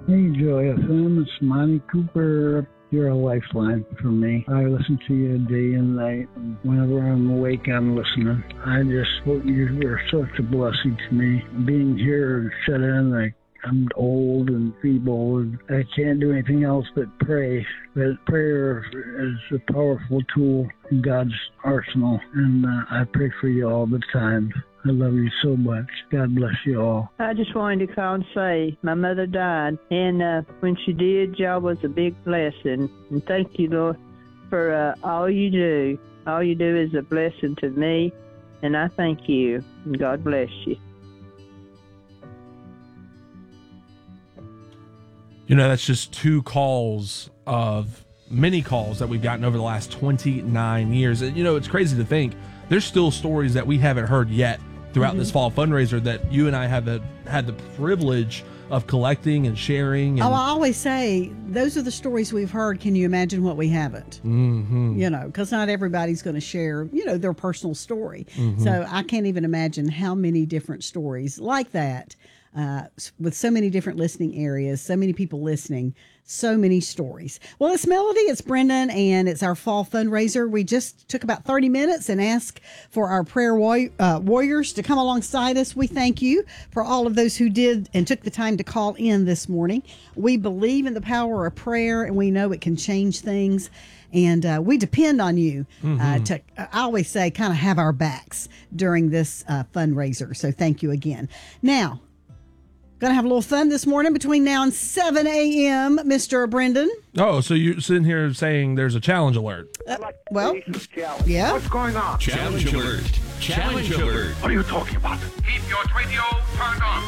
Hey, Joy FM, it's Monty Cooper. You're a lifeline for me. I listen to you day and night. And whenever I'm awake, I'm listening. You were such a blessing to me. Being here shut in, I'm old and feeble, and I can't do anything else but pray. But prayer is a powerful tool in God's arsenal, and I pray for you all the time. I love you so much. God bless you all. I just wanted to call and say my mother died, and when she did, y'all was a big blessing. And thank you, Lord, for all you do. All you do is a blessing to me, and I thank you. And God bless you. You know, that's just two calls of many calls that we've gotten over the last 29 years. And, you know, it's crazy to think there's still stories that we haven't heard yet throughout this fall fundraiser that you and I have had the privilege of collecting and sharing. And I always say, those are the stories we've heard. Can you imagine what we haven't? Mm-hmm. You know, because not everybody's going to share, their personal story. Mm-hmm. So I can't even imagine how many different stories like that, with so many different listening areas, so many people listening, so many stories. Well, it's Melody, it's Brendan, and it's our fall fundraiser. We just took about 30 minutes and asked for our prayer warriors to come alongside us. We thank you for all of those who did and took the time to call in this morning. We believe in the power of prayer, and we know it can change things. And we depend on you to, I always say, kind of have our backs during this fundraiser. So thank you again. Now, going to have a little fun this morning between now and 7 a.m., Mr. Brendan. Oh, so you're sitting here saying there's a challenge alert. Well, yeah. What's going on? Challenge alert. Challenge alert. What are you talking about? Keep your radio turned on.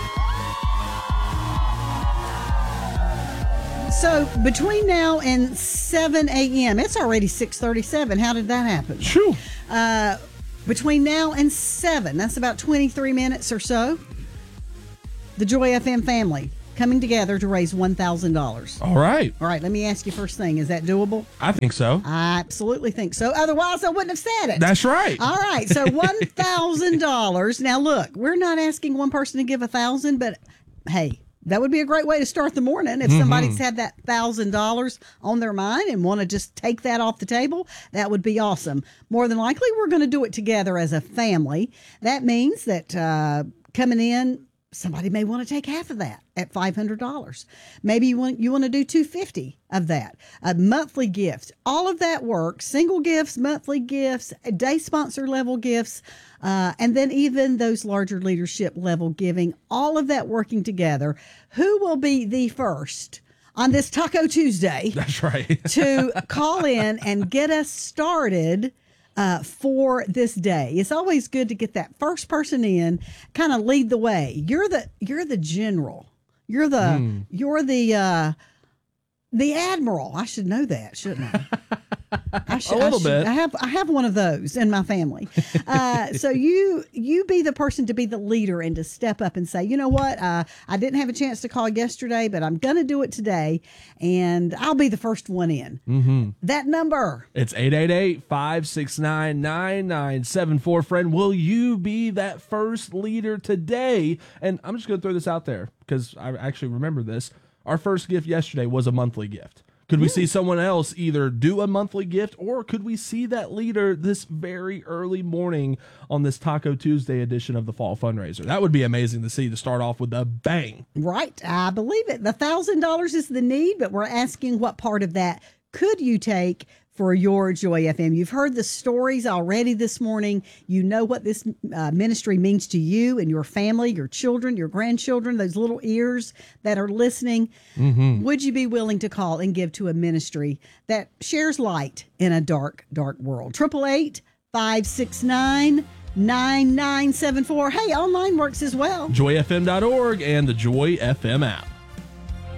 So between now and 7 a.m., it's already 6:37. How did that happen? Shoo. Between now and 7, that's about 23 minutes or so, the Joy FM family coming together to raise $1,000. All right. All right, let me ask you first thing. Is that doable? I think so. I absolutely think so. Otherwise, I wouldn't have said it. That's right. All right, so $1,000. Now, look, we're not asking one person to give $1,000, but hey, that would be a great way to start the morning. If somebody's had that $1,000 on their mind and want to just take that off the table, that would be awesome. More than likely, we're going to do it together as a family. That means that coming in, somebody may want to take half of that at $500. Maybe you want to do $250 of that. A monthly gift. All of that works. Single gifts, monthly gifts, day sponsor level gifts, and then even those larger leadership level giving. All of that working together. Who will be the first on this Taco Tuesday? That's right. To call in and get us started for this day. It's always good to get that first person in, kind of lead the way. You're the general. You're the admiral. I should know that, shouldn't I? A little bit. I have one of those in my family. So you be the person to be the leader and to step up and say, you know what? I didn't have a chance to call yesterday, but I'm going to do it today, and I'll be the first one in. Mm-hmm. That number. It's 888-569-9974. Friend, will you be that first leader today? And I'm just going to throw this out there because I actually remember this. Our first gift yesterday was a monthly gift. Could we see someone else either do a monthly gift, or could we see that leader this very early morning on this Taco Tuesday edition of the Fall Fundraiser? That would be amazing to see, to start off with a bang. Right. I believe it. The $1,000 is the need, but we're asking what part of that could you take for your Joy FM. You've heard the stories already this morning. You know what this ministry means to you and your family, your children, your grandchildren, those little ears that are listening. Mm-hmm. Would you be willing to call and give to a ministry that shares light in a dark, dark world? 888-569-9974. Hey, online works as well. JoyFM.org and the Joy FM app.